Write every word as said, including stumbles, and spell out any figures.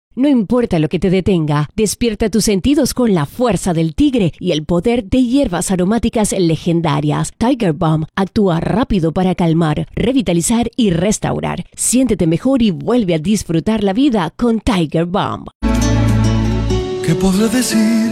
No importa lo que te detenga, despierta tus sentidos con la fuerza del tigre y el poder de hierbas aromáticas legendarias. Tiger Balm actúa rápido para calmar, revitalizar y restaurar. Siéntete mejor y vuelve a disfrutar la vida con Tiger Balm. ¿Qué podré decir